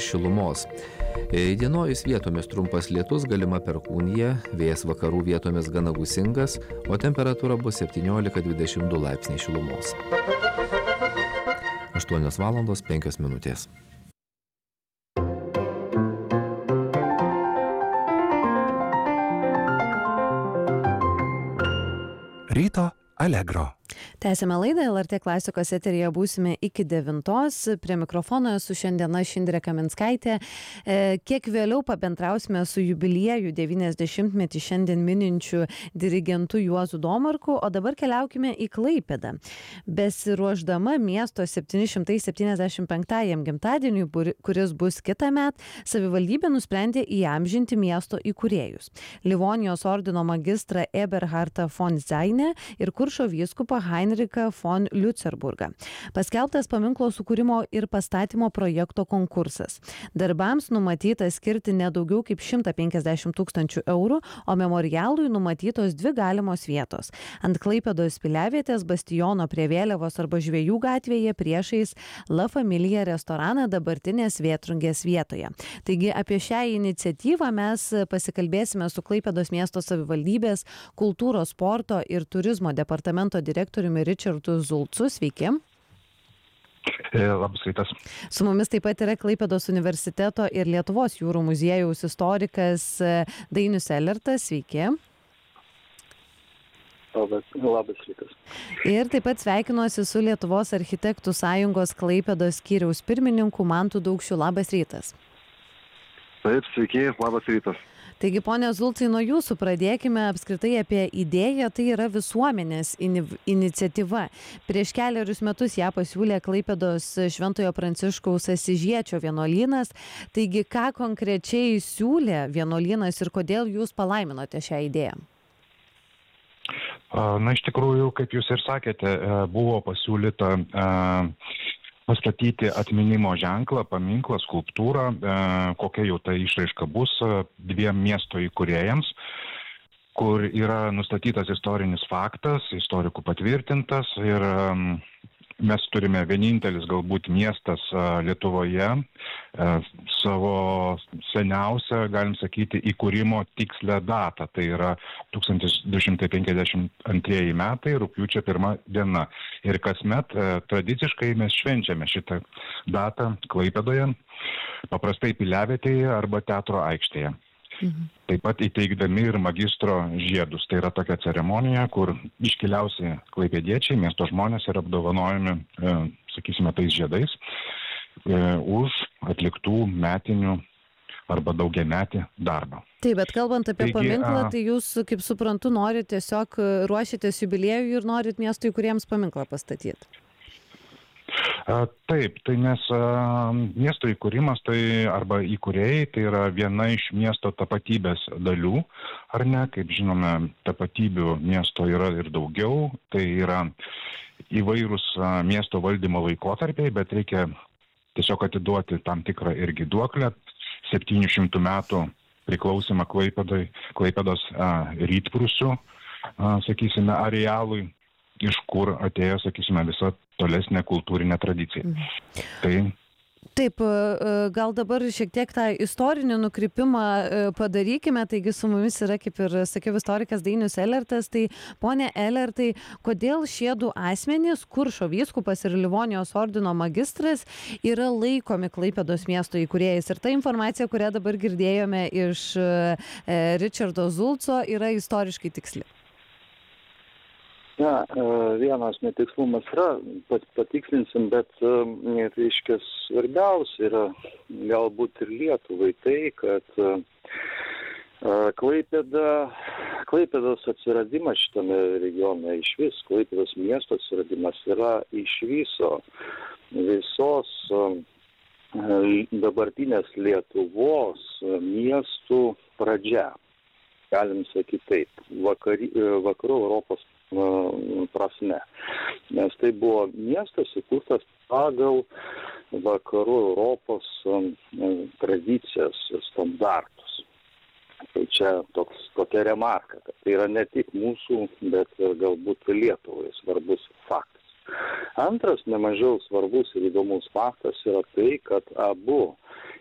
šilumos. Įdienojus vietomis trumpas lietus, galima perkūnija, vėjas vakarų vietomis gana gūsingas, o temperatūra bus 17-22 laipsniai šilumos. 8:05. Ryto Allegro. Tęsime laidą, LRT klasikos eteryje būsime iki 9. Prie mikrofono esu šiandien aš, Indrė Kaminskaitė. Kiek vėliau pabendrausime su jubiliejų 90-metį šiandien mininčiu dirigentu Juozu Domarku, o dabar keliaukime į Klaipėdą. Besiruošdama miesto 775-ajam gimtadieniui, kuris bus kitąmet, savivaldybė nusprendė įamžinti miesto įkūrėjus. Livonijos ordino magistrą Eberhardą von Zeinę ir Kuršo vyskupą Heinrichą von Liucerburgą. Paskelbtas paminklo sukūrimo ir pastatymo projekto konkursas. Darbams numatyta skirti nedaugiau kaip 150 000 eurų, o memorialui numatytos 2 galimos vietos. Ant Klaipėdos piliavietės bastiono prie Vėliavos arba Žvejų gatvėje priešais La Familia restoraną dabartinės Vėtrungės vietoje. Taigi apie šią iniciatyvą mes pasikalbėsime su Klaipėdos miesto savivaldybės kultūros, sporto ir turizmo departamento direktoriumi Richardu Zulcu. Sveiki. Labas rytas. Su mumis taip pat yra Klaipėdos universiteto ir Lietuvos jūrų muziejaus istorikas Dainius Elertas. Sveiki. Labas rytas. Ir taip pat sveikinuosi su Lietuvos architektų sąjungos Klaipėdos skyriaus pirmininku Mantu Daukšiu. Labas rytas. Taip, sveiki, labas rytas. Taigi, ponė Zulcai, nuo jūsų pradėkime apskritai apie idėją, tai yra visuomenės iniciatyva. Prieš kelerius metus ją pasiūlė Klaipėdos Šventojo Pranciškaus Asyžiečio vienuolynas. Taigi, ką konkrečiai siūlė vienuolynas ir kodėl jūs palaiminote šią idėją? Na, iš tikrųjų, kaip jūs ir sakėte, buvo pasiūlyta pastatyti atminimo ženklą, paminklą, skulptūrą, kokia jau ta išraiška bus 2 miesto įkūrėjams, kur yra nustatytas istorinis faktas, istorikų patvirtintas ir mes turime vienintelis galbūt miestas Lietuvoje savo seniausią, galim sakyti, įkūrimo tikslę datą. Tai yra 1252 metai, rugpjūčio 1 diena. Ir kasmet tradiciškai mes švenčiame šitą datą Klaipėdoje, paprastai piliavietėje arba teatro aikštėje. Taip pat įteikdami ir magistro žiedus. Tai yra tokia ceremonija, kur iškiliausi klaipėdiečiai, miesto žmonės yra apdovanojami, sakysime, tais žiedais už atliktų metinių arba daugiametį darbą. Taip, bet kalbant apie paminklą, tai jūs, kaip suprantu, norit tiesiog ruošitės jubiliejui ir norit miestui, kuriems paminklą pastatyti. Taip, tai nes miesto įkūrimas tai arba įkūrėjai tai yra viena iš miesto tapatybės dalių, ar ne? Kaip žinome, tapatybių miesto yra ir daugiau, tai yra įvairūs miesto valdymo laikotarpiai, bet reikia tiesiog atiduoti tam tikrą irgi duoklę, 700 metų priklausimą Klaipėdos rytprūsių, sakysime, arealui, iš kur atėjo, sakysime, visa tolesnė kultūrinė tradicija. Taip, gal dabar šiek tiek tą istorinį nukrypimą padarykime. Taigi su mumis yra, kaip ir sakiau, istorikas Dainius Elertas. Tai, ponė Elertai, kodėl šie 2 asmenys, Kuršo vyskupas ir Livonijos ordino magistras, yra laikomi Klaipėdos miesto įkūrėjais? Ir ta informacija, kurią dabar girdėjome iš Richardo Zulco, yra istoriškai tiksli. Na, vienas netikslumas yra, patikslinsim, bet reiškia svarbiausia yra galbūt ir Lietuvai tai, kad Klaipėdos atsiradimas šitame regione, iš vis Klaipėdos miesto atsiradimas yra iš visos dabartinės Lietuvos miestų pradžia. Galim sakyti taip, vakarų Europos prasme. Nes tai buvo miestas įkurtas pagal vakarų Europos tradicijas ir standartus. Tai čia tokia remarka, kad tai yra ne tik mūsų, bet ir galbūt Lietuvai svarbus faktas. Antras, nemažiau svarbus ir įdomus faktas yra tai, kad abu